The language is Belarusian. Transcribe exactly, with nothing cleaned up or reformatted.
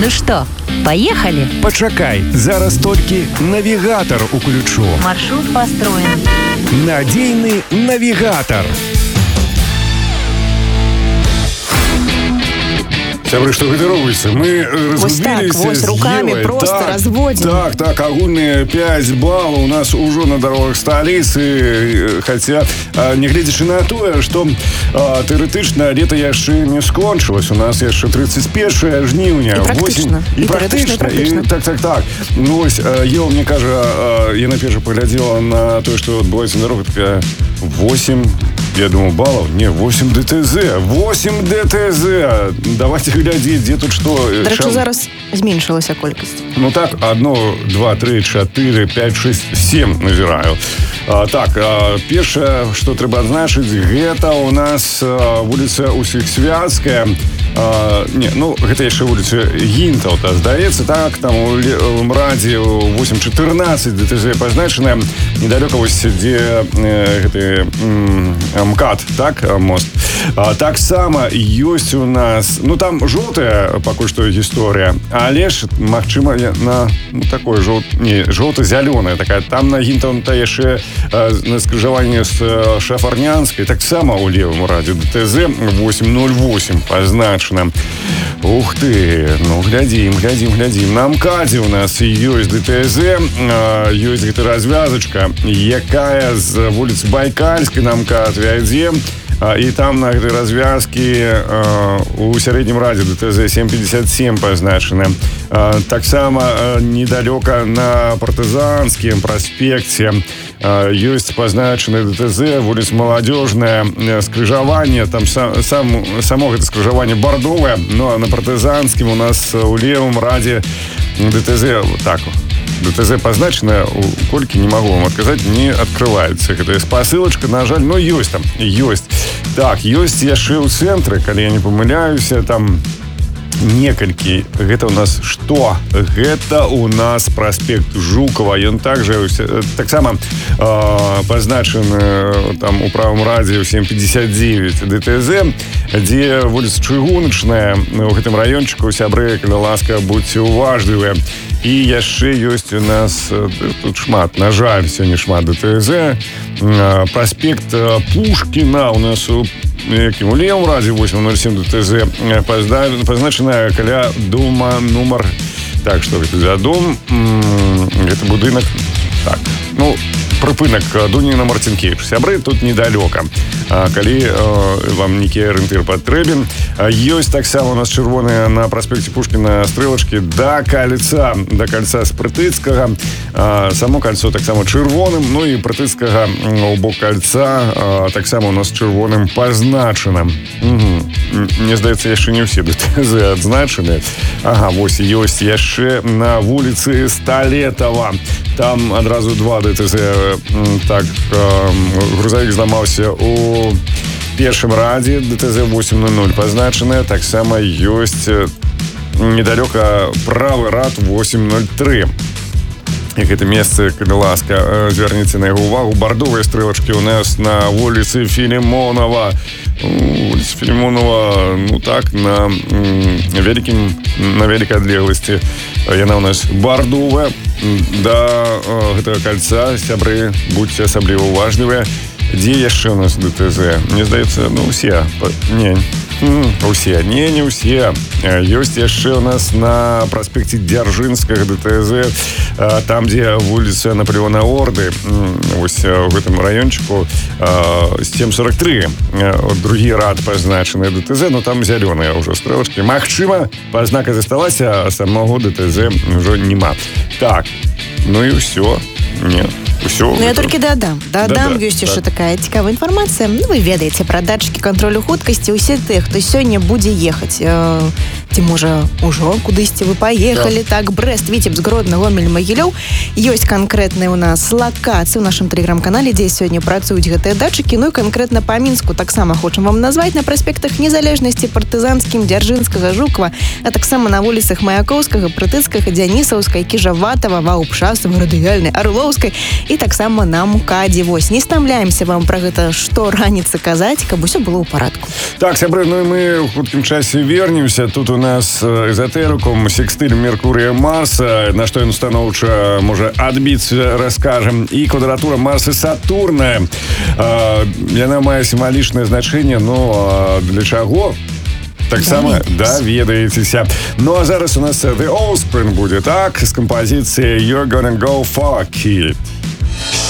Ну что, поехали? Пачакай, зараз толькі навігатор уключу. Маршрут построен. Надейный навигатор. Сябры, что готовится? Мы разгубились вот так, с вот руками Евой. просто так, разводим. Так, так, огульные пять баллов у нас уже на дорогах столицы. Хотя, не глядячи на то, что теоретично лето яшчэ не скончилось. У нас яшчэ тридцать первое жніўня. И практично. И, и практично. И практично. И, так, так, так. Ну, ось, Ева, мне кажется, я наперше поглядела на то, что отбывается на дорогах, такая восемь, я думаю, баллов. Не, восемь ДТЗ. восемь ДТЗ. Давайте глядеть, где тут что. До речі, Шам... зараз зменшилася кількість. Ну так, одно, два, три, чотири, п'ять, шесть, сім назираю. А, так, а, першае, што трэба адзначыць, гэта у нас а, вуліца Усехсвятская. А, не, ну, гэта яшчэ вуліца Гінтаўта, здаецца, так, там у, у МРАДзе восемь чатырнаццаць ДТЗ пазначаная, недалёка вось, дзе э, гэты э, МКАД, так, мост. А, таксама ёсць у нас, ну, там жоўтая пакуль што гісторыя, але ж, магчыма, на ну, такое жоўт, не, жоўта-зялёная такая, там на Гінтаўта яшчэ э, на скрыжаванні з э, Шафарнянскай, таксама ў левым радзе ДТЗ восемь ноль восемь пазначана. Ух ты, ну глядзім, глядзім, глядзім. На МКАДе у нас ёсць ДТЗ, ёсць гэта развязачка, якая з вуліцы Байкальскай на МКАД вядзе. І там на гэтай развязкі у сярэднім радзе ДТЗ семь пятьдесят семь пазначана. Таксама недалёка на Партызанскім праспекце ёсць пазначаны ДТЗ, вуліца Маладзёжная, скрыжаванне, там сам, сам, само гэта скрыжаванне бардовае, но на Партызанскім у нас у левым радзе ДТЗ так ДТЗ позначена, колькі не могу вам отказать, не открывается. Это спасылочка, на жаль, но ёсць там, ёсць. Так, ёсць яшчэ ў цэнтры, калі я не памыляюся, там некалькі. Гэта у нас што? Гэта у нас праспект Жукова. Ён также таксама э, пазначаны там у правым радзе семь пятьдесят девять ДТЗ, дзе вуліца Чыгуначная у гэтым раёнчыку. Сябры, калі ласка, будьце уважлівыя. І яшчэ ёсць у нас тут шмат, на жаль, сёння шмат ДТЗ. Праспект Пушкіна у нас у якім у левым радзе восемь ноль семь ДТЗ пазначаная каля дома нумар. Так, што гэта за дом? Гэта будынак. Так, ну, прыпынак Дуніна Марцінкевіч. Сябры, тут недалёка. Калі э, вам нейкі арыентыр патрэбен. Ёсць таксама у нас чырвоная на праспекце Пушкіна стрэлачкі да кальца, да кальца з Прытыцкага. А, само кальцо таксама чырвоным, ну і Прытыцкага у бок кальца а, таксама у нас чырвоным пазначана. Угу. Мне здаецца, яшчэ не ўсе ДТЗ адзначаны. Ага, вось ёсць яшчэ на вуліцы Сталетава. Там адразу два ДТЗ. Так, э, грузавік зламаўся у першым радзе ДТЗ восемь ноль ноль пазначаная. Таксама ёсць недалёка правы рад восемь ноль тры. І гэта месца, калі ласка, звярніце на яго увагу. Бардовыя стрэлачкі у нас на вуліцы Філімонова. Вуліца Філімонова, ну так, на вялікім, на вялікай адлегласці. Яна у нас бардовая. Да гэтага кальца, сябры, будьце асабліва уважлівыя. Дзе яшчэ у нас ДТЗ? Мне здаецца, ну, усе. Не, усе. Не, не усе. Ёсць яшчэ у нас на праспекце Дзяржынскага ДТЗ, там, дзе вуліца Наполеона Орды, вось у гэтым раёнчыку семь сорок три. Другі рад пазначаны ДТЗ, но там зялёныя ўжо стрэлачкі. Магчыма, пазнака засталася, а самого ДТЗ ўжо нема. Так, ну і ўсё. Не, ўсё. Ну, я толькі дадам. Дадам, да, ёсць да, яшчэ так. такая цікавая інфармацыя. Ну, вы ведаеце пра датчыкі кантролю хуткасці. Усе тых, хто сёння будзе ехаць. Э, ці, можа, ужо кудысьці вы паехалі. Да. Так, Брэст, Віцебск, Гродно, Гомель, Магілёў. Ёсць канкрэтныя ў нас лакацыі ў нашым тэлеграм-канале, дзе сёння працуюць гэтыя датчыкі. Ну і канкрэтна па Мінску таксама хочам вам назваць на праспектах Незалежнасці, Партызанскім, Дзяржынскага, Жукова, а таксама на вуліцах Маяковскага, Прытыцкага, Дзянісаўскай, Кіжаватава, Ваўпшасава, Радыяльнай, Арлоўскай і таксама на МКАДе. Вось, не стамляемся вам пра гэта што раніцы казаць, каб усё было ў парадку. Так, сябры, ну і мы ў хуткім часе вернемся. Тут у нас эзотэрыкум, секстыль Меркурія Марса, на што ён станоўча можа адбіць, раскажам, і квадратура Марса Сатурна. Яна мае сімвалічнае значэнне, но для чаго? Так само даведаецеся. Ну а зараз у нас The Offspring будзе, так, з кампазіцыяй You're Gonna Go Fuck It.